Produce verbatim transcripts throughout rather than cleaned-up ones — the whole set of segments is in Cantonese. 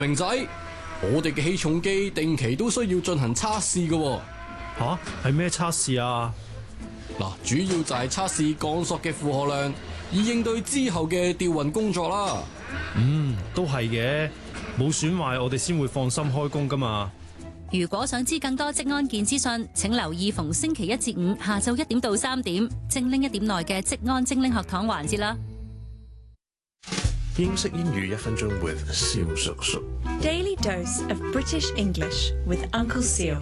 明仔，我哋嘅起重機定期都需要進行測試嘅。 吓，係咩測試啊？ 嗱，主要就係測試鋼索嘅負荷量，以應對之後嘅吊運工作啦。 嗯，都係嘅，冇損壞我哋先會放心開工噶嘛。 如果想知更多職安健資訊，請留意逢星期一至五下晝一點到三點，精靈一點內嘅職安精靈學堂環節啦。 英式英語一分鐘 with 蕭叔叔。 Daily dose of British English with Uncle Seal。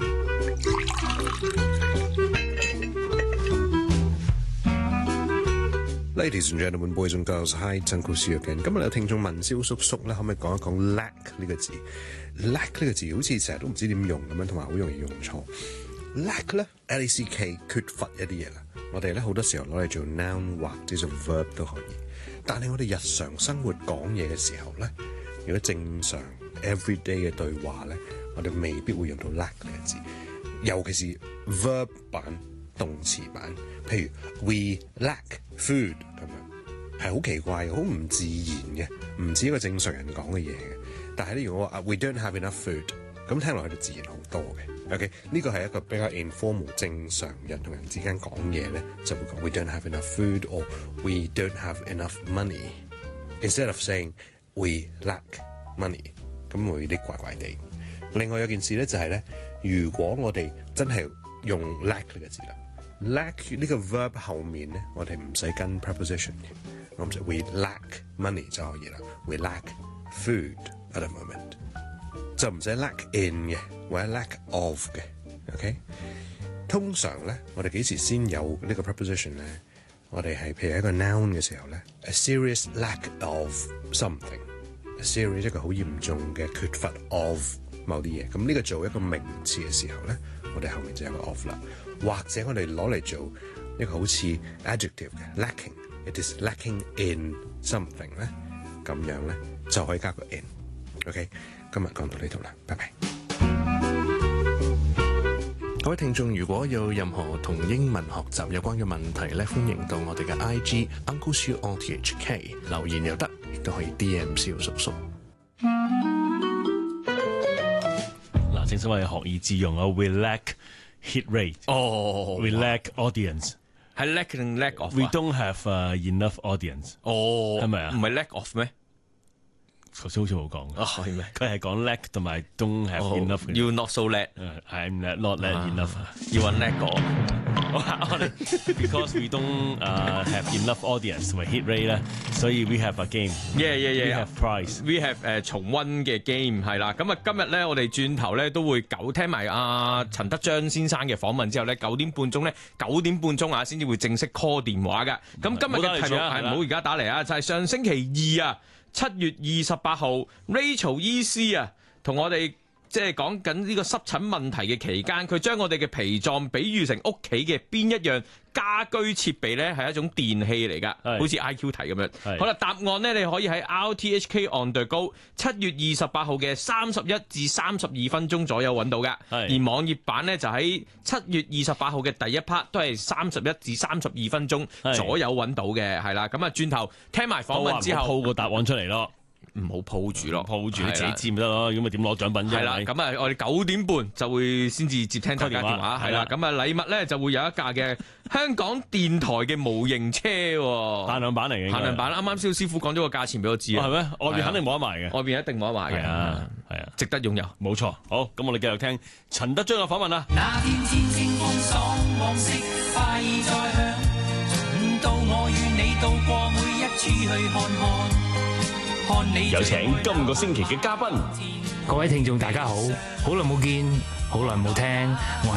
Ladies and gentlemen, boys and girls, hi, Uncle Seal again。今日有聽眾問蕭叔叔咧，可唔可以講一講 lack 呢個字 ？lack 呢個字好似成日都唔知點用咁樣，同埋好容易用錯。lack 咧 ，L A C K 缺乏一啲嘢啦。我哋咧好多時候攞嚟做 noun 或者做 verb 都可以。但係我哋日常生活講嘢嘅時候咧，如果正常 everyday 嘅對話咧，我哋未必會用到 lack 呢個字，尤其是 verb 版、動詞版，譬如 we lack food 咁樣，係好奇怪嘅，好唔自然嘅，唔似一個正常人講嘅嘢嘅。但係咧，如果我話 we don't have enough food，咁聽落去就自然好多嘅。OK， 呢個係一個比較 informal 正常人同人之間講嘢咧，就會講 we don't have enough food or we don't have enough money instead of saying we lack money， 咁會有啲怪怪地。另外有件事咧就係咧，如果我哋真係用 lack 呢個字啦 ，lack 呢個 verb 後面咧，我哋唔使跟 preposition 嘅，我唔使 we lack money 就可以啦 ，we lack food at the moment。就唔使 lack in 嘅，或者 lack of 嘅 ，OK？ 通常咧，我哋幾時先有呢個 preposition 咧？我哋係譬如一個 noun 嘅時候咧 ，a serious lack of something，a serious 一個好嚴重嘅缺乏 of 某啲嘢。咁呢個做一個名詞嘅時候咧，我哋後面就有個 of 啦。或者我哋攞嚟做一個好似 adjective 嘅 lacking，it is lacking in something 咧，咁樣咧就可以加個 in，OK？、Okay？今日講到呢度啦，拜拜。各位聽眾，如果有任何同英文學習有關嘅問題咧，歡迎到我哋嘅 I G Uncle Siu O T H K 留言又得，亦都可以 D M 蕭叔叔。 嗱，正所謂學以致用啊 ，we lack hit rate， 哦 ，we lack audience， 係 lack 定 lack of？We don't have、uh, enough audience。 哦， 係咪啊？ 唔係 lack of 咩？ 頭先好似冇講哦，係咩？ 佢係講 lack 同埋 don't have enough。 You not so lack。 I'm not lack enough。 要揾 lack 我。 我哋 because we don't、uh, have enough audience 同埋 hit rate 咧，所以 we have a game。 Yeah yeah yeah。 We have prize。 We have 誒重溫嘅 game 係啦。咁啊，今日咧我哋轉頭咧都會九聽埋阿陳德章先生嘅訪問之後咧，九點半鐘咧九點半鐘啊先至會正式 call 電話㗎。咁今日嘅題目係唔好而家打嚟啊，就係上星期二啊。七月二十八號 Rachel 醫師啊，同我哋即係講緊呢個濕疹問題嘅期間，佢將我哋嘅脾臟比喻成屋企嘅邊一樣家居設備咧，係一種電器嚟㗎，好似 I Q 題咁樣。好啦，答案呢，你可以喺 R T H K on the go 七月二十八號嘅三十一至三十二分鐘左右揾到㗎，而網頁版呢，就喺七月二十八號嘅第一 part 都係三十一至三十二分鐘左右揾到嘅，係啦。咁啊，轉頭聽埋訪問之後， 鋪個答案出嚟咯。 唔好鋪住咯， 鋪住你自己知咪得咯，咁咪點攞獎品啫？ 係啦，咁啊，我哋九點半就會先至接聽大家電話，係啦，咁啊禮物咧就會有一架嘅香港電台嘅模型車， 限量版嚟嘅， 限量版。啱啱蕭師傅講咗個價錢俾我知啊， 係咩？外邊肯定冇得賣嘅， 外邊一定冇得賣嘅，係啊，係啊，值得擁有， 冇錯。好，咁我哋繼續聽陳德章嘅訪問啦。 那天天清風爽，往昔快意再響，從到我與你度過每一處去看看。 有請今個星期嘅嘉賓， 各位聽眾大家好，好耐冇見，好耐冇聽，我係